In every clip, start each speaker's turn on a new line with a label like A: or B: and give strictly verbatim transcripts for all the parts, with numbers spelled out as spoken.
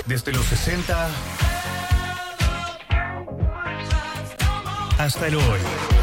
A: Desde los sesenta hasta el hoy.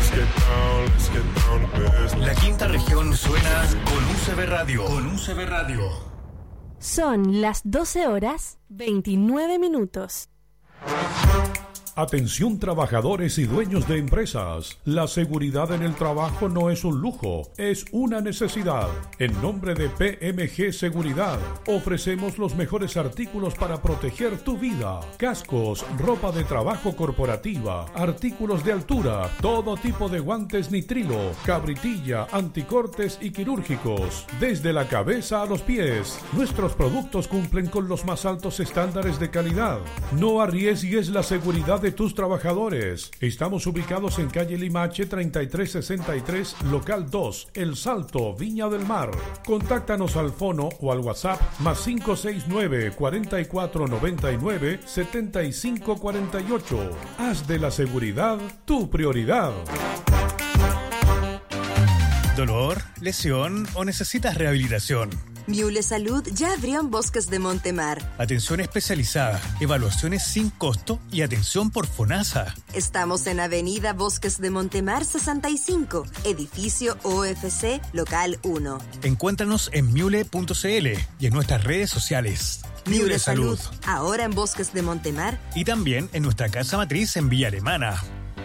A: La quinta región suena con U C B Radio. Con U C B Radio.
B: Son las doce horas veintinueve minutos.
C: Atención trabajadores y dueños de empresas. La seguridad en el trabajo no es un lujo, es una necesidad. En nombre de P M G Seguridad, ofrecemos los mejores artículos para proteger tu vida. Cascos, ropa de trabajo corporativa, artículos de altura, todo tipo de guantes nitrilo, cabritilla, anticortes y quirúrgicos. Desde la cabeza a los pies, nuestros productos cumplen con los más altos estándares de calidad. No arriesgues la seguridad de tus trabajadores. Estamos ubicados en calle Limache treinta y tres sesenta y tres, local dos, El Salto, Viña del Mar. Contáctanos al fono o al WhatsApp más cinco seis nueve, cuarenta y cuatro noventa y nueve, setenta y cinco cuarenta y ocho. Haz de la seguridad tu prioridad.
A: ¿Dolor, lesión o necesitas rehabilitación?
D: Miule Salud ya abrió en Bosques de Montemar.
A: Atención especializada, evaluaciones sin costo y atención por FONASA.
D: Estamos en Avenida Bosques de Montemar sesenta y cinco, edificio O F C, local uno.
A: Encuéntranos en miule punto c l y en nuestras redes sociales.
D: Miule, Miule Salud, Salud, ahora en Bosques de Montemar.
A: Y también en nuestra casa matriz en Villa Alemana.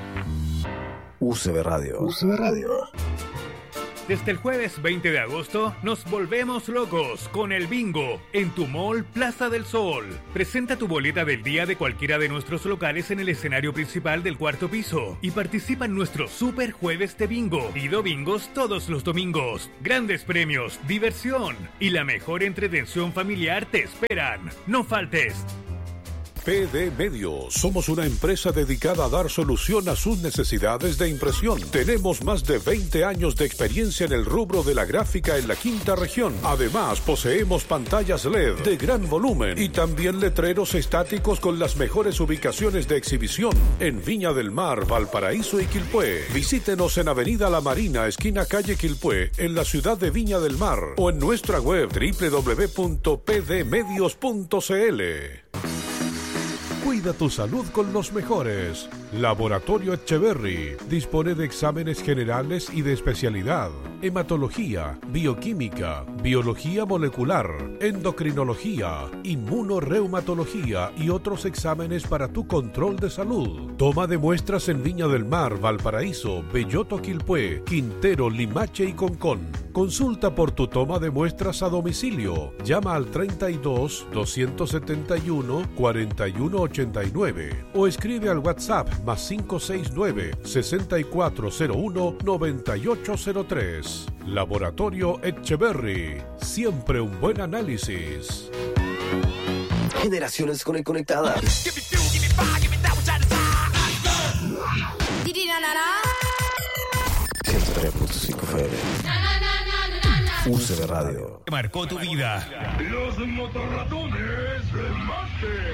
E: U C B Radio. U C B Radio.
F: Desde el jueves veinte de agosto nos volvemos locos con el bingo en tu mall Plaza del Sol. Presenta tu boleta del día de cualquiera de nuestros locales en el escenario principal del cuarto piso y participa en nuestro super jueves de bingo. Pido bingos todos los domingos. Grandes premios, diversión y la mejor entretención familiar te esperan. No faltes.
C: P D Medios. Somos una empresa dedicada a dar solución a sus necesidades de impresión. Tenemos más de veinte años de experiencia en el rubro de la gráfica en la quinta región. Además, poseemos pantallas L E D de gran volumen y también letreros estáticos con las mejores ubicaciones de exhibición en Viña del Mar, Valparaíso y Quilpué. Visítenos en Avenida La Marina, esquina calle Quilpué, en la ciudad de Viña del Mar, o en nuestra web doble u doble u doble u punto p d medios punto c l. Cuida tu salud con los mejores. Laboratorio Etcheverry dispone de exámenes generales y de especialidad: hematología, bioquímica, biología molecular, endocrinología, inmunoreumatología y otros exámenes para tu control de salud. Toma de muestras en Viña del Mar, Valparaíso, Belloto, Quilpué, Quintero, Limache y Concón. Consulta por tu toma de muestras a domicilio. Llama al treinta y dos, doscientos setenta y uno, cuarenta y uno ochenta y nueve o escribe al WhatsApp más cinco seis nueve, sesenta y cuatro cero uno, noventa y ocho cero tres. Laboratorio Etcheverry. Siempre un buen análisis.
E: Generaciones conectadas. ciento tres punto cinco F M. U C B Radio.
A: Marcó tu vida.
G: Los motorratones remaster.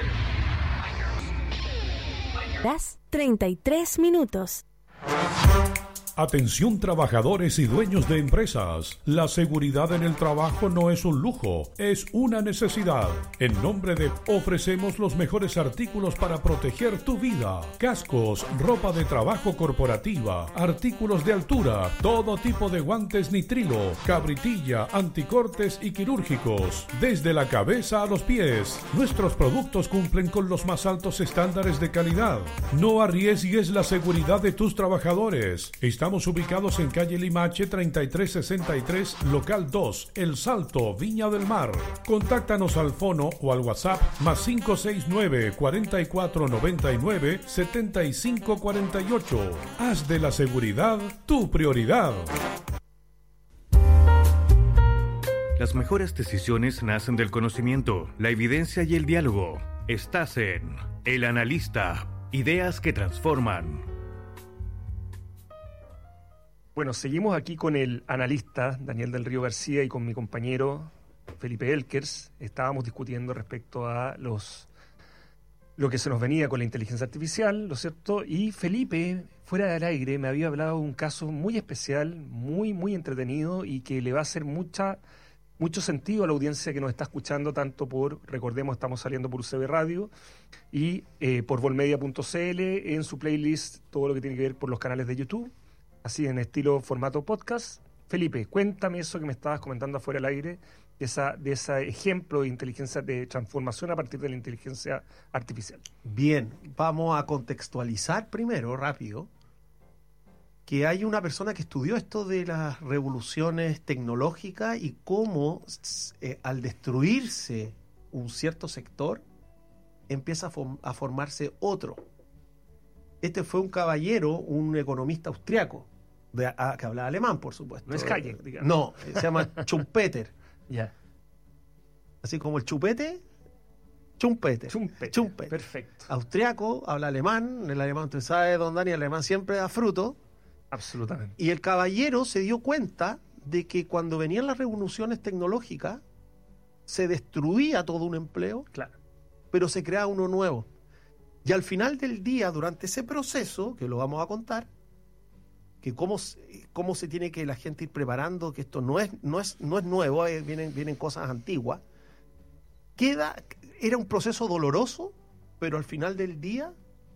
B: Las treinta y tres minutos.
C: Atención trabajadores y dueños de empresas. La seguridad en el trabajo no es un lujo, es una necesidad. En nombre de ofrecemos los mejores artículos para proteger tu vida. Cascos, ropa de trabajo corporativa, artículos de altura, todo tipo de guantes nitrilo, cabritilla, anticortes y quirúrgicos. Desde la cabeza a los pies, nuestros productos cumplen con los más altos estándares de calidad. No arriesgues la seguridad de tus trabajadores. Estamos Estamos ubicados en calle Limache treinta y tres sesenta y tres, local dos, El Salto, Viña del Mar. Contáctanos al fono o al WhatsApp más cinco seis nueve, cuarenta y cuatro noventa y nueve, setenta y cinco cuarenta y ocho. Haz de la seguridad tu prioridad.
F: Las mejores decisiones nacen del conocimiento, la evidencia y el diálogo. Estás en El Analista. Ideas que transforman.
H: Bueno, seguimos aquí con el analista Daniel del Río García y con mi compañero Felipe Elkers. Estábamos discutiendo respecto a los lo que se nos venía con la inteligencia artificial, ¿lo cierto? Y Felipe, fuera del aire, me había hablado de un caso muy especial, muy, muy entretenido y que le va a hacer mucha mucho sentido a la audiencia que nos está escuchando, tanto por, recordemos, estamos saliendo por U C B Radio y eh, por volmedia punto c l, en su playlist, todo lo que tiene que ver por los canales de YouTube, así en estilo formato podcast. Felipe, cuéntame eso que me estabas comentando afuera del aire, de, esa, de ese ejemplo de inteligencia, de transformación a partir de la inteligencia artificial.
I: Bien, vamos a contextualizar primero, rápido, que hay una persona que estudió esto de las revoluciones tecnológicas y cómo eh, al destruirse un cierto sector empieza a, form- a formarse otro. Este fue un caballero, un economista austriaco, de, a, que hablaba alemán, por supuesto.
H: No es Hayek, digamos.
I: No, se llama Schumpeter.
H: Ya.
I: Así como el chupete, Schumpeter.
H: Schumpeter.
I: Schumpeter.
H: Perfecto.
I: Austriaco, habla alemán. El alemán, usted sabe, don Dani, el alemán siempre da fruto.
H: Absolutamente.
I: Y el caballero se dio cuenta de que cuando venían las revoluciones tecnológicas se destruía todo un empleo,
H: claro,
I: pero se creaba uno nuevo. Y al final del día, durante ese proceso, que lo vamos a contar, que cómo, cómo se tiene que la gente ir preparando, que esto no es, no es, no es nuevo, eh, vienen, vienen cosas antiguas, queda, era un proceso doloroso, pero al final del día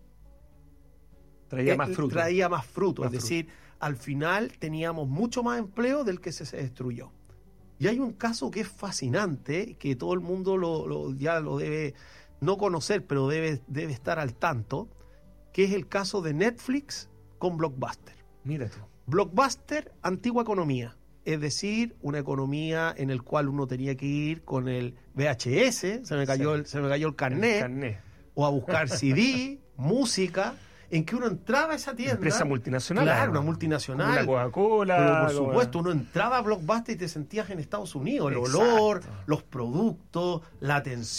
H: traía más fruto.
I: Traía más fruto,
H: más
I: es decir, fruto. Al final teníamos mucho más empleo del que se, se destruyó. Y hay un caso que es fascinante, que todo el mundo lo, lo, ya lo debe no conocer, pero debe, debe estar al tanto, que es el caso de Netflix con Blockbuster.
H: Mira tú.
I: Blockbuster, antigua economía, es decir, una economía en el cual uno tenía que ir con el V H S, se me cayó, sí. el, se me cayó el carnet, el carnet, o a buscar C D, música, en que uno entraba a esa tienda.
H: Empresa multinacional.
I: Claro, una multinacional.
H: Una Coca-Cola.
I: Pero por supuesto, uno entraba a Blockbuster y te sentías en Estados Unidos. El Exacto. olor, los productos, la atención.